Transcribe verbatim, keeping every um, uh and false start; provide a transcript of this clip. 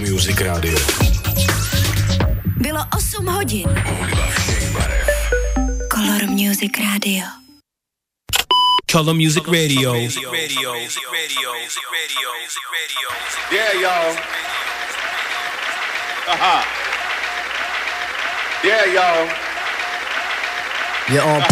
Music Radio. Bylo osm hodin. Color Music Radio. Color Music Radio. Yeah, y'all. Aha. Yeah, y'all. You're on